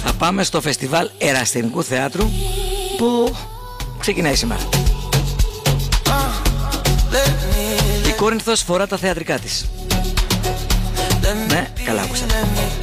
Θα πάμε στο φεστιβάλ Ερασιτεχνικού Θεάτρου που ξεκινάει σήμερα. Η Κόρινθος φορά τα θεατρικά της. Ναι, καλά άκουσατε.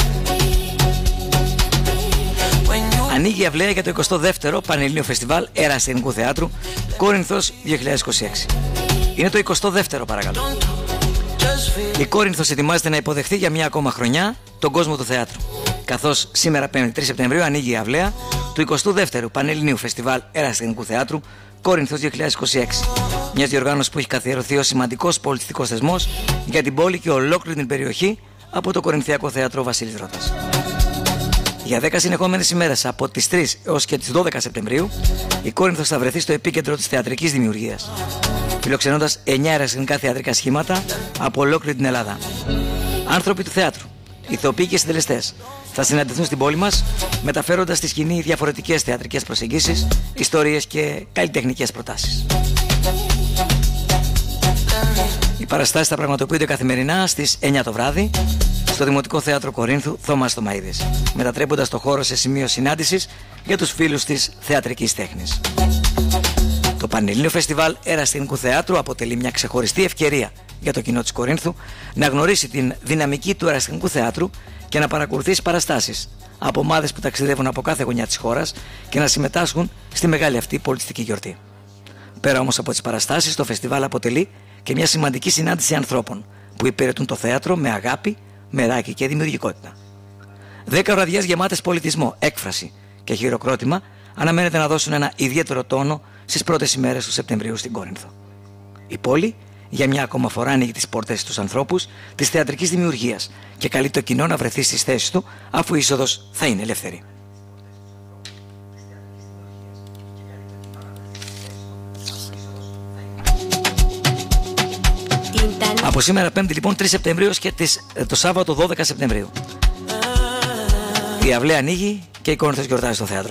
Ανοίγει η αυλαία για το 22ο Πανελλήνιο Φεστιβάλ Ερασιτεχνικού Θεάτρου Κόρινθος 2026. Είναι το 22ο, παρακαλώ. Η Κόρινθος ετοιμάζεται να υποδεχθεί για μια ακόμα χρονιά τον κόσμο του θεάτρου, καθώς σήμερα 5η 3 Σεπτεμβρίου ανοίγει η αυλαία του 22ου Πανελληνίου Φεστιβάλ Ερασιτεχνικού Θεάτρου Κόρινθος 2026. Μια διοργάνωση που έχει καθιερωθεί ως σημαντικός πολιτιστικός θεσμός για την πόλη και ολόκληρη την περιοχή από το Κορινθιακό Θέατρο Βασίλης Ρώτας. Για 10 συνεχόμενες ημέρες από τις 3 έως και τις 12 Σεπτεμβρίου, η Κόρινθος θα βρεθεί στο επίκεντρο της θεατρικής δημιουργίας, φιλοξενώντας 9 ερασιτεχνικά θεατρικά σχήματα από ολόκληρη την Ελλάδα. Άνθρωποι του θεάτρου, ηθοποιοί και συντελεστές θα συναντηθούν στην πόλη μας, μεταφέροντας στη σκηνή διαφορετικές θεατρικές προσεγγίσεις, ιστορίες και καλλιτεχνικές προτάσεις. Οι παραστάσεις θα πραγματοποιούνται καθημερινά στις 9 το βράδυ στο Δημοτικό Θέατρο Κορίνθου Θωμάς Θωμαΐδης, μετατρέποντας το χώρο σε σημείο συνάντησης για τους φίλους της θεατρικής τέχνης. Το Πανελλήνιο Φεστιβάλ Ερασιτεχνικού Θεάτρου αποτελεί μια ξεχωριστή ευκαιρία για το κοινό της Κορίνθου να γνωρίσει την δυναμική του ερασιτεχνικού θεάτρου και να παρακολουθήσει παραστάσεις από ομάδες που ταξιδεύουν από κάθε γωνιά της χώρας και να συμμετάσχουν στη μεγάλη αυτή πολιτιστική γιορτή. Πέρα όμως από τις παραστάσεις, το φεστιβάλ αποτελεί και μια σημαντική συνάντηση ανθρώπων που υπηρετούν το θέατρο με αγάπη, μεράκι και δημιουργικότητα. 10 βραδιές γεμάτες πολιτισμό, έκφραση και χειροκρότημα αναμένεται να δώσουν ένα ιδιαίτερο τόνο στις πρώτες ημέρες του Σεπτεμβρίου στην Κόρινθο. Η πόλη για μια ακόμα φορά ανοίγει τις πόρτες στους ανθρώπους της θεατρικής δημιουργίας και καλεί το κοινό να βρεθεί στις θέσεις του, αφού η είσοδος θα είναι ελεύθερη. Από σήμερα 5η λοιπόν 3 Σεπτεμβρίου και το Σάββατο 12 Σεπτεμβρίου. Η αυλαία ανοίγει και η Κόρινθος γιορτάζει στο θέατρο.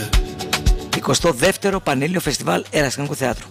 22ο Πανελλήνιο Φεστιβάλ Ερασιτεχνικού Θεάτρου.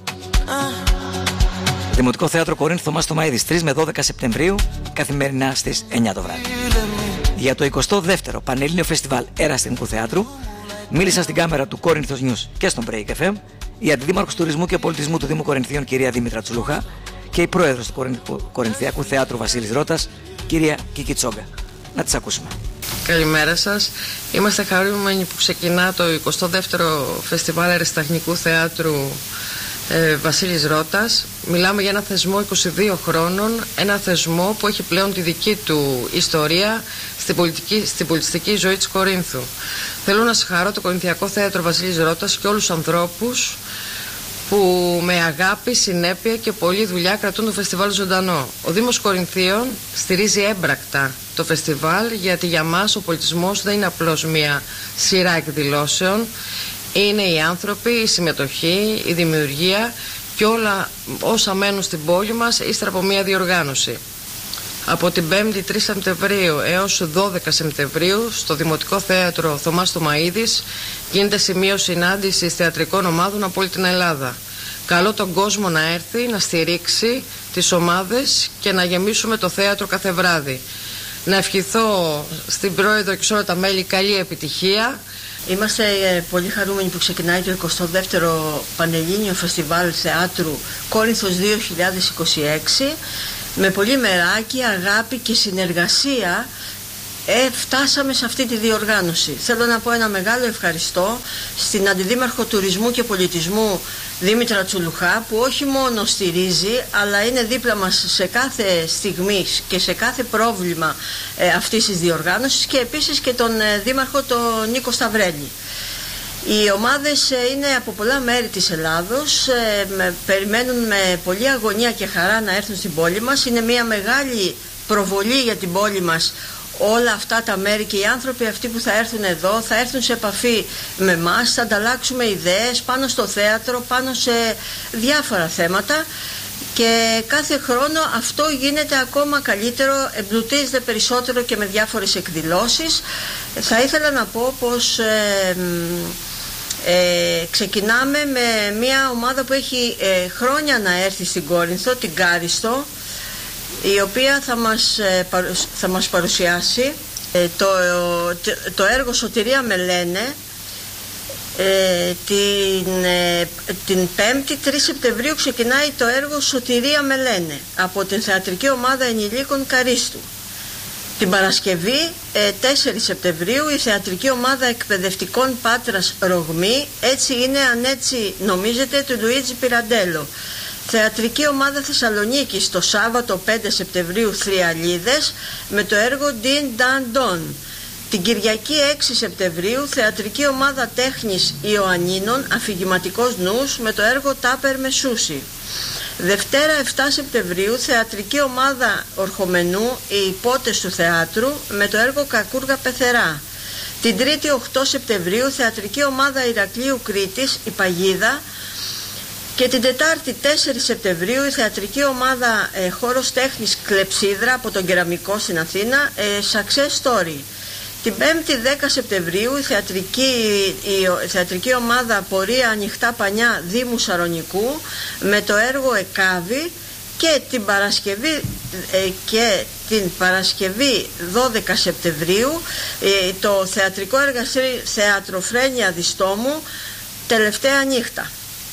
Δημοτικό Θέατρο Κορίνθου Θωμάς Θωμαΐδης 3 με 12 Σεπτεμβρίου καθημερινά στις 9 το βράδυ. Για το 22ο Πανελλήνιο Φεστιβάλ Ερασιτεχνικού Θεάτρου μίλησα στην κάμερα του Κόρινθος News και στον Break FM η Αντιδήμαρχος Τουρισμού και Πολιτισμού του Δήμου Κορινθίων κυρία Δήμητρα Τσουλουχά και η πρόεδρος του Κορινθιακού Θεάτρου Βασίλης Ρώτας, κυρία Κίκη Τσόγκα. Να τις ακούσουμε. Καλημέρα σας. Είμαστε χαρούμενοι που ξεκινά το 22ο Φεστιβάλ Ερασιτεχνικού Θεάτρου Βασίλης Ρώτας. Μιλάμε για ένα θεσμό 22 χρόνων, ένα θεσμό που έχει πλέον τη δική του ιστορία στην πολιτιστική ζωή της Κορίνθου. Θέλω να συγχαρώ το Κορινθιακό Θέατρο Βασίλης Ρώτας και όλους τους ανθρώπους που με αγάπη, συνέπεια και πολλή δουλειά κρατούν το φεστιβάλ ζωντανό. Ο Δήμος Κορινθίων στηρίζει έμπρακτα το φεστιβάλ, γιατί για μας ο πολιτισμός δεν είναι απλώς μια σειρά εκδηλώσεων. Είναι οι άνθρωποι, η συμμετοχή, η δημιουργία και όλα όσα μένουν στην πόλη μας ύστερα από μια διοργάνωση. Από την 5η 3 Σεπτεμβρίου έως 12 Σεπτεμβρίου στο Δημοτικό Θέατρο Θωμάς Θωμαΐδης γίνεται σημείο συνάντησης θεατρικών ομάδων από όλη την Ελλάδα. Καλώ τον κόσμο να έρθει, να στηρίξει τις ομάδες και να γεμίσουμε το θέατρο κάθε βράδυ. Να ευχηθώ στην Πρόεδρο και σε όλα τα μέλη καλή επιτυχία. Είμαστε πολύ χαρούμενοι που ξεκινάει το 22ο Πανελλήνιο Φεστιβάλ Θεάτρου Κόρινθος 2026. Με πολύ μεράκι, αγάπη και συνεργασία φτάσαμε σε αυτή τη διοργάνωση. Θέλω να πω ένα μεγάλο ευχαριστώ στην Αντιδήμαρχο Τουρισμού και Πολιτισμού Δήμητρα Τσουλουχά, που όχι μόνο στηρίζει αλλά είναι δίπλα μας σε κάθε στιγμή και σε κάθε πρόβλημα αυτής της διοργάνωσης, και επίσης και τον Δήμαρχο τον Νίκο Σταυρέλη. Οι ομάδες είναι από πολλά μέρη της Ελλάδος, περιμένουν με πολλή αγωνία και χαρά να έρθουν στην πόλη μας. Είναι μια μεγάλη προβολή για την πόλη μας όλα αυτά τα μέρη, και οι άνθρωποι αυτοί που θα έρθουν εδώ θα έρθουν σε επαφή με εμάς, θα ανταλλάξουμε ιδέες πάνω στο θέατρο, πάνω σε διάφορα θέματα, και κάθε χρόνο αυτό γίνεται ακόμα καλύτερο, εμπλουτίζεται περισσότερο και με διάφορες εκδηλώσεις. Θα ήθελα να πω πως ξεκινάμε με μια ομάδα που έχει χρόνια να έρθει στην Κόρινθο, την Κάριστο, η οποία θα μας παρουσιάσει Το έργο Σωτηρία με λένε την 5η 3 Σεπτεμβρίου ξεκινάει το έργο Σωτηρία με λένε από την θεατρική ομάδα ενηλίκων Καρίστου. Την Παρασκευή 4 Σεπτεμβρίου η θεατρική ομάδα εκπαιδευτικών Πάτρας Ρογμή, έτσι είναι αν έτσι νομίζετε, του Λουίτζι Πυραντέλο. Θεατρική ομάδα Θεσσαλονίκης το Σάββατο 5 Σεπτεμβρίου Θριαλίδες με το έργο Din Dan Don. Την Κυριακή 6 Σεπτεμβρίου θεατρική ομάδα τέχνης Ιωαννίνων Αφηγηματικός Νους με το έργο Τάπερ με Σούσι. Δευτέρα 7 Σεπτεμβρίου θεατρική ομάδα Ορχομενού οι Υπότες του Θεάτρου με το έργο Κακούργα Πεθερά. Την Τρίτη 8 Σεπτεμβρίου θεατρική ομάδα Ηρακλείου Κρήτης η Παγίδα. Και την Τετάρτη 4 Σεπτεμβρίου η θεατρική ομάδα Χώρος Τέχνης Κλεψίδρα από τον Κεραμικό στην Αθήνα, Success Story. Την 5η 10 Σεπτεμβρίου η θεατρική ομάδα Πορεία Ανοιχτά Πανιά Δήμου Σαρονικού με το έργο Εκάβη. Και την Παρασκευή 12 Σεπτεμβρίου το θεατρικό εργαστήριο Θεατροφρένεια Διστόμου Τελευταία Νύχτα.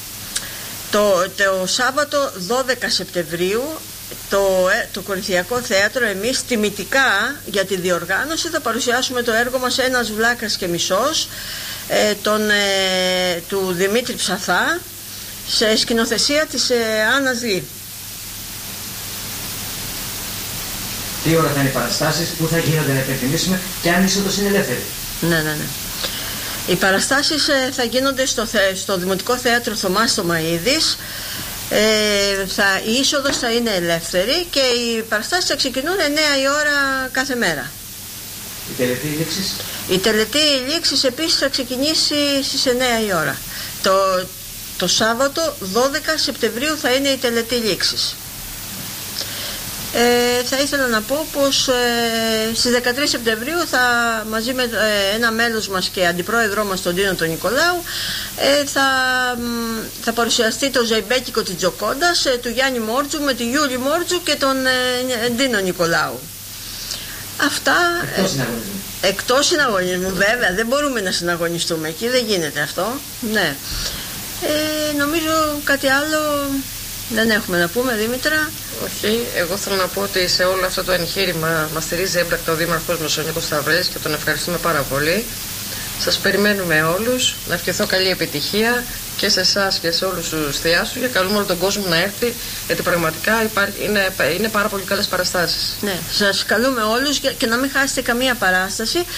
Το Σάββατο 12 Σεπτεμβρίου το Κορινθιακό Θέατρο, εμείς τιμητικά για τη διοργάνωση θα παρουσιάσουμε το έργο μας Ένας Βλάκας και Μισός του Δημήτρη Ψαθά σε σκηνοθεσία της Άννας Λί. Τι ώρα θα είναι οι παραστάσεις, πού θα γίνονται να υπενθυμίσουμε και αν η είσοδος είναι ελεύθερη? Ναι. Οι παραστάσεις θα γίνονται στο Δημοτικό Θέατρο Θωμάς Θωμαΐδης. Η είσοδος θα είναι ελεύθερη και οι παραστάσεις θα ξεκινούν 9 η ώρα κάθε μέρα. Η τελετή λήξης? Η τελετή λήξης επίσης θα ξεκινήσει στις 9 η ώρα. Το Σάββατο 12 Σεπτεμβρίου θα είναι η τελετή λήξης. Θα ήθελα να πω πως στις 13 Σεπτεμβρίου μαζί με ένα μέλος μας και αντιπρόεδρό μας τον Ντίνο τον Νικολάου θα παρουσιαστεί το Ζεϊμπέκικο της Τζοκόντας του Γιάννη Μόρτζου με τη Γιούλη Μόρτζου και τον Ντίνο Νικολάου. Αυτά εκτός συναγωνισμού βέβαια, δεν μπορούμε να συναγωνιστούμε εκεί, δεν γίνεται αυτό. Ναι. Νομίζω κάτι άλλο δεν έχουμε να πούμε, Δήμητρα? Όχι, εγώ θέλω να πω ότι σε όλο αυτό το εγχείρημα μας στηρίζει έμπρακτα ο Δήμαρχος μας ο Νίκος Σταυρές και τον ευχαριστούμε πάρα πολύ. Σας περιμένουμε όλους, να ευχηθώ καλή επιτυχία και σε εσάς και σε όλους τους θεάσους και καλούμε όλο τον κόσμο να έρθει, γιατί πραγματικά είναι πάρα πολύ καλές παραστάσεις. Ναι, σας καλούμε όλους και να μην χάσετε καμία παράσταση.